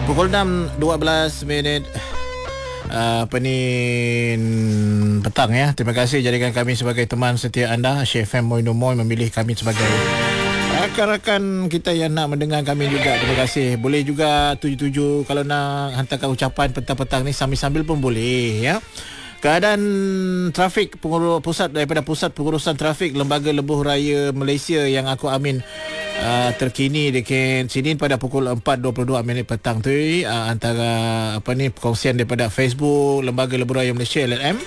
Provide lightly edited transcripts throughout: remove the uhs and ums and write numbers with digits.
Pukul 6.12 apa ni petang ya. Terima kasih jadikan kami sebagai teman setia anda. Syekh FM Moino Moy memilih kami sebagai rakan-rakan kita yang nak mendengar kami juga. Terima kasih. Boleh juga 77 kalau nak hantarkan ucapan petang-petang ni sambil-sambil pun boleh ya. Keadaan trafik daripada Pusat Pengurusan Trafik Lembaga Lebuh Raya Malaysia yang aku amin terkini dekat sini pada pukul 4.22 petang tu antara perkongsian daripada Facebook Lembaga Lebuh Raya Malaysia LLM.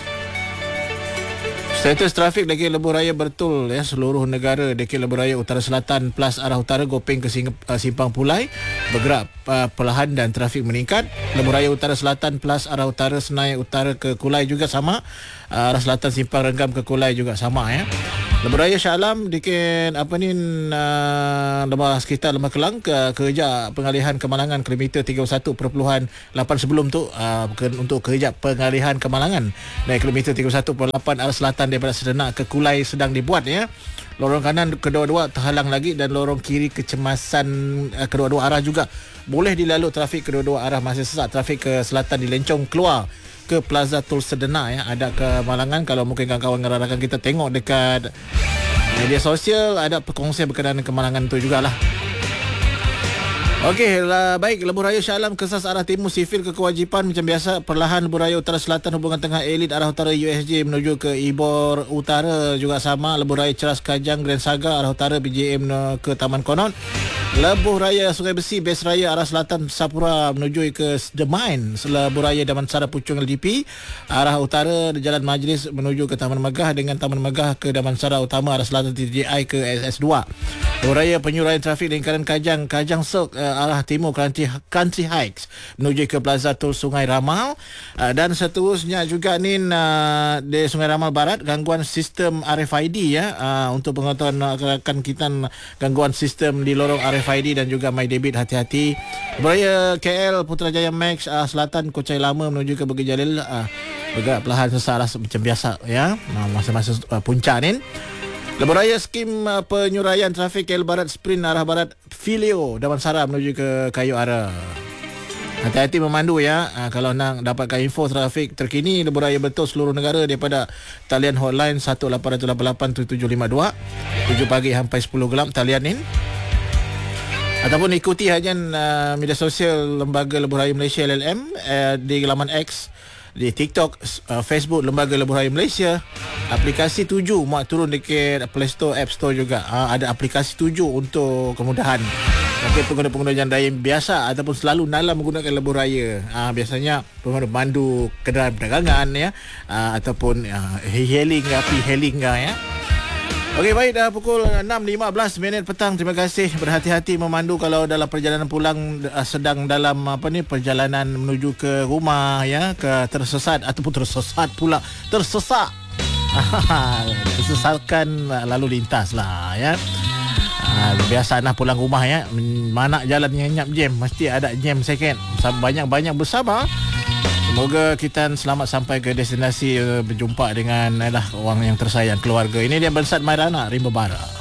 Status trafik dekat Lebuh Raya Bertul ya, seluruh negara dekat Lebuh Raya Utara Selatan plus arah utara Gopeng ke Simpang Pulai bergerak perlahan dan trafik meningkat. Lebuh Raya Utara Selatan plus arah utara Senai Utara ke Kulai juga sama. Arah selatan Simpang Renggam ke Kulai juga sama ya. Lebuh Raya Shah Alam dekat sekitar Lembah Kelang ke kerja pengalihan kemalangan kilometer 31.8 sebelum tu untuk kerja pengalihan kemalangan dari kilometer 31.8 arah selatan daripada Sedenak ke Kulai sedang dibuat ya. Lorong kanan kedua-dua terhalang lagi dan lorong kiri kecemasan kedua-dua arah juga boleh dilalui trafik kedua-dua arah masih sesak. Trafik ke selatan dilencong keluar ke Plaza Tol Sedenak ya, ada kemalangan. Kalau mungkin kawan-kawan rakan kita tengok dekat media sosial ada perkongsian berkenaan kemalangan tu jugalah. Okey, baik. Lebuh Raya Shah Alam Kesas arah timur sifil ke kewajipan macam biasa. Perlahan Lebuh Raya Utara Selatan hubungan tengah elit arah utara USJ menuju ke Ibor Utara juga sama. Lebuh Raya Ceras Kajang Grand Saga arah utara BJM ke Taman Konon. Lebuh Raya Sungai Besi Bes Raya arah selatan Sapura menuju ke The Mine. Lebuh Raya Damansara Puchong LDP arah utara Jalan Majlis menuju ke Taman Megah dengan Taman Megah ke Damansara Utama arah selatan TJI ke SS2. Lebuh Raya Penyuraian Trafik Lingkaran Kajang Sok arah timur Country Heights menuju ke Plaza Tol Sungai Ramal. Dan seterusnya juga ni di Sungai Ramal Barat gangguan sistem RFID ya, untuk pengetahuan rakan kita gangguan sistem di lorong RFID dan juga My Debit, hati-hati. Beraya KL Putrajaya Max selatan Kuchai Lama menuju ke Bukit Jalil bergerak perlahan sesak macam biasa ya, masa-masa puncak ni. Lebuh Raya Skim Penyuraian Trafik KL Barat Sprint arah barat Filio Damansara menuju ke Kayu Ara. Hati-hati memandu ya. Kalau nak dapatkan info trafik terkini Lebuh Raya Betul seluruh negara daripada talian hotline 1888-7752 7 pagi sampai 10 gelap talian ni. Ataupun ikuti hajian media sosial Lembaga Lebuh Raya Malaysia LLM di laman X, di TikTok, Facebook Lembaga Lebuh Raya Malaysia. Aplikasi 7 muat turun dekat Play Store, App Store juga. Ada aplikasi 7 untuk kemudahan bagi pengguna-pengguna jalan raya biasa ataupun selalu dalam menggunakan Lebuh Raya. Biasanya pemandu kenderaan perdagangan ya, ataupun hailing ya. Okey, baik, dah pukul 6.15 petang. Terima kasih. Berhati-hati memandu kalau dalam perjalanan pulang sedang dalam perjalanan menuju ke rumah ya, tersesat tersesatkan lalu lintas lah ya. Biasa nak pulang rumah ya, mana jalan yang nyap jam, mesti ada jam second. Banyak-banyak bersabar. Semoga kita selamat sampai ke destinasi, berjumpa dengan orang yang tersayang, keluarga. Ini dia Bensat Mairana Rimba Bara.